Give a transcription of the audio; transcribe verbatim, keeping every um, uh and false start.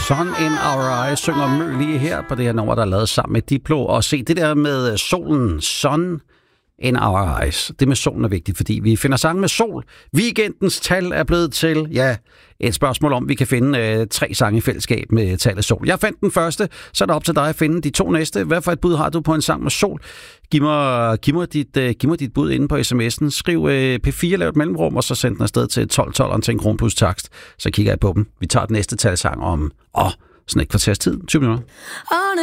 Sun in Our Eyes synger Mø lige her på det her nummer, der er lavet sammen med Diplo. Og se det der med solen, Sun in Our Eyes. Det med solen er vigtigt, fordi vi finder sange med sol. Weekendens tal er blevet til, ja, et spørgsmål om, vi kan finde øh, tre sange i fællesskab med tallet sol. Jeg fandt den første, så er det op til dig at finde de to næste. Hvad for et bud har du på en sang med sol? Giv mig, giv mig, dit, øh, giv mig dit bud inde på sms'en. Skriv øh, P fire, lav et mellemrum, og så send den afsted til tolv tolv til en kron plus takst. Så kigger jeg på dem. Vi tager den næste talsang om, åh, sådan et kvarters tid, tyve minutter.